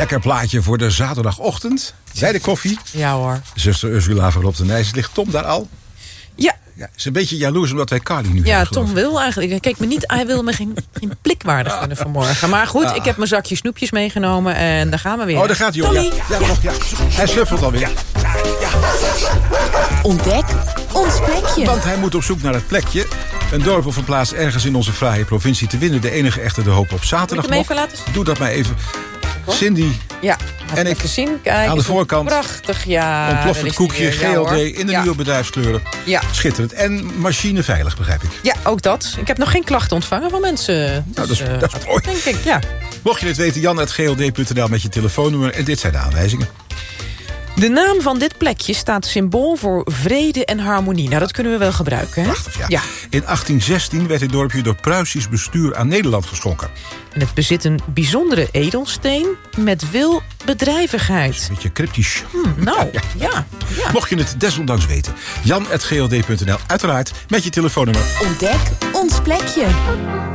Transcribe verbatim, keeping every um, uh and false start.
Lekker plaatje voor de zaterdagochtend. Bij de koffie. Ja hoor. Zuster Ursula van Rob de Nijs. Ligt Tom daar al? Ja. Ja, is een beetje jaloers omdat wij Carly nu Ja, hebben. Tom wil eigenlijk. Kijk me niet, hij wil me geen, geen blikwaardig vinden vanmorgen. Maar goed, Ah. ik heb mijn zakje snoepjes meegenomen en daar gaan we weer. Oh, daar gaat hij al. Ja, ja, nog, ja. Hij snuffelt alweer. Ontdek ons plekje. Want hij moet op zoek naar het plekje. Een dorp of een plaats ergens in onze fraaie provincie te winnen. De enige echte De Hoop op zaterdag. Moet ik hem nog. even laten zien? Doe dat maar even. Cindy, Ja, en ik even zien. Kijk, aan de voorkant. Prachtig, ja. daar ontploffend is die koekje, weer. G Ja, L D hoor. in de Ja. nieuwe bedrijfskleuren. Ja. Schitterend. En machineveilig, begrijp ik. Ja, ook dat. Ik heb nog geen klachten ontvangen van mensen. Nou, dat is- Dus, eh, dat is mooi. Denk ik, ja. Mocht je dit weten, jan at g l d punt n l met je telefoonnummer. En dit zijn de aanwijzingen. De naam van dit plekje staat symbool voor vrede en harmonie. Nou, dat kunnen we wel gebruiken, hè? Prachtig, ja. Ja. In achttien zestien werd dit dorpje door Pruisisch bestuur aan Nederland geschonken. En het bezit een bijzondere edelsteen met veel bedrijvigheid. Beetje cryptisch. Hm, nou, ja. ja. Mocht je het desondanks weten, jan at g l d punt n l. Uiteraard met je telefoonnummer. Ontdek ons plekje.